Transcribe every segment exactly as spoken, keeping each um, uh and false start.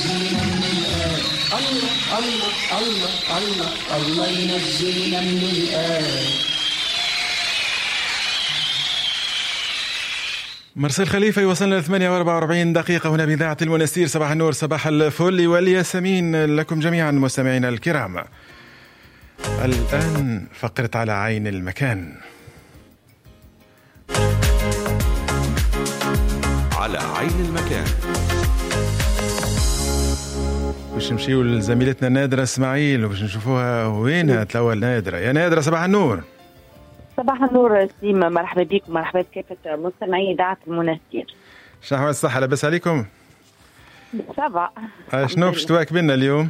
ينجينا من الآن. الله الله الله الله الله ينجينا من الآن. مرسل خليفة يوصلنا ثمانية وأربعة وأربعين دقيقة هنا بإذاعة المنستير. صباح النور، صباح الفل والياسمين لكم جميعا مستمعينا الكرام. الآن فقرة على عين المكان. على عين المكان باش نمشيو لزميلتنا نادرة اسماعيل وباش نشوفوها وينها تلوى نادرة. يا نادرة صباح النور. صباح النور سيم، مرحبا بك ومرحبا بكافة مستمعي إذاعة المنستير. شنو الصحة، لاباس عليكم؟ سبع. شنو باش تواكبنا اليوم؟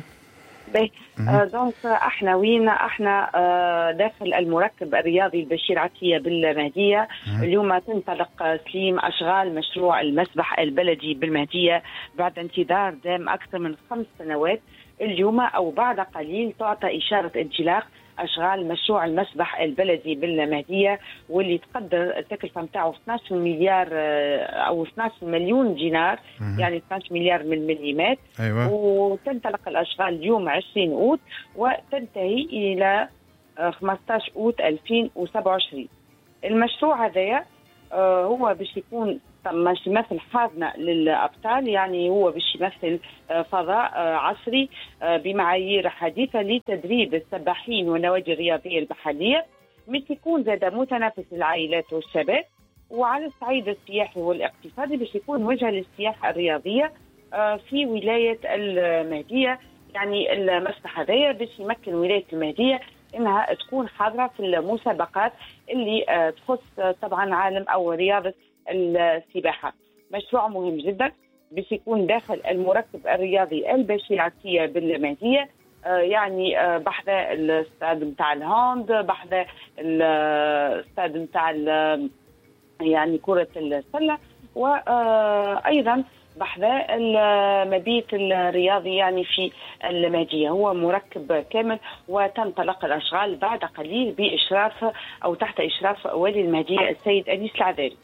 آه دونك احنا وين احنا آه داخل المركب الرياضي البشير عطية بالمهدية. اليوم تنطلق سليم اشغال مشروع المسبح البلدي بالمهدية بعد انتظار دام اكثر من خمس سنوات. اليوم او بعد قليل تعطى اشارة انطلاق اشغال مشروع المسبح البلدي بالمهدية، واللي تقدر التكلفة نتاعو اثني عشر مليار او اثني عشر مليون دينار، يعني اثني عشر مليار من المليمات. أيوة. وتنطلق الاشغال اليوم عشرين أوت وتنتهي الى خمسة عشر أوت ألفين وسبعة وعشرين. المشروع هذايا هو باش يكون مش يمثل حاضنة للأبطال، يعني هو باش يمثل فضاء عصري بمعايير حديثة لتدريب السباحين والنوادي الرياضية المحلية، مثل يكون زاد متنافس للعائلات والشباب. وعلى الصعيد السياحي والاقتصادي باش يكون وجهة للسياحة الرياضية في ولاية المهدية. يعني المسبح هذايا باش يمكن ولاية المهدية انها تكون حاضرة في المسابقات اللي تخص طبعا عالم او رياضة السباحة. مشروع مهم جدا باش يكون داخل المركب الرياضي البشير عطية بالمهدية. آه يعني آه بحذا الاستاد نتاع الهاند، بحذا الاستاد نتاع يعني كرة السلة، وأيضا بحذا المبيت الرياضي يعني في المهدية. هو مركب كامل وتنطلق الأشغال بعد قليل بإشراف أو تحت إشراف والي المهدية السيد أنيس العذاري.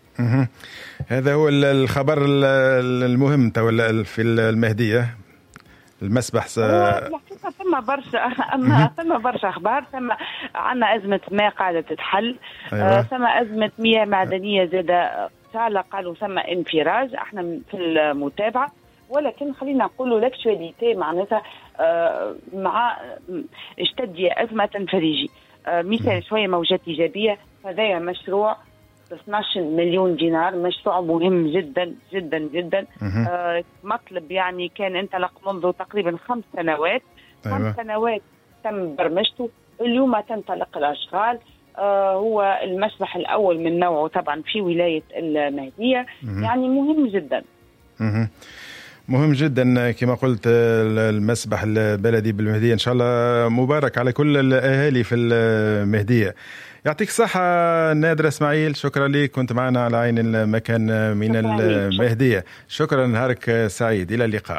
هذا هو الخبر المهم في المهدية المسبح. س... الحقيقة ثم برشا أما ثم برشا أخبار. ثم عنا أزمة ماء قاعدة تتحل. أيوة. ثم أزمة مياه معدنية زادة تعالى، قالوا ثم انفراج. احنا في المتابعة، ولكن خلينا نقولوا لاكشواليتي معناتها آه مع اشتد أزمة تنفرجي. آه مثال شوية موجات إيجابية. هذا مشروع اثني عشر مليون دينار، مشروع مهم جدا جدا جدا. آه مطلب يعني كان انطلق منذ تقريبا خمس سنوات. أيوة. خمس سنوات تم برمجته. اليوم تنطلق الأشغال. آه هو المسبح الأول من نوعه طبعا في ولاية المهدية. مه. يعني مهم جدا. مه. مهم جدا كما قلت المسبح البلدي بالمهدية. إن شاء الله مبارك على كل الأهالي في المهدية. يعطيك الصحة نادرة اسماعيل، شكرا لك، كنت معنا على عين المكان من المهدية. شكرا، نهارك سعيد، إلى اللقاء.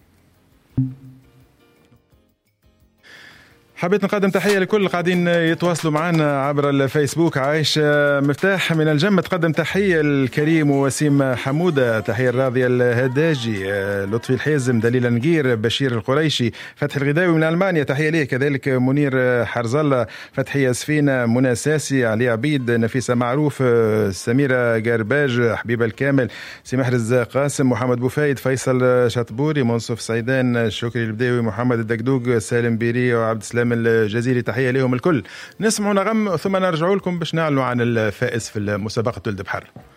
حبيت نقدم تحية لكل اللي قاعدين يتواصلوا معنا عبر الفيسبوك. عايش مفتاح من الجمة تقدم تحية الكريم وسيم حمودة، تحية الراضية الهداجي، لطفي الحازم، دليل نقير، بشير القريشي، فتحي الغداوي من ألمانيا تحية ليه، كذلك منير حرزلة، فتحية سفينة، منى ساسي، علي عبيد، نفيسة معروف، سميرة قرباج، حبيبة الكامل، سي محرز قاسم، محمد بوفايد، فيصل شطبوري، منصف سعيدان، شكري البداوي، محمد الدقدوق، سالم بيري وعبد السلام الجزيري، تحية لهم الكل. نسمعوا نغم ثم نرجعوا لكم باش نعلنوا عن الفائز في مسابقة ولد بحر.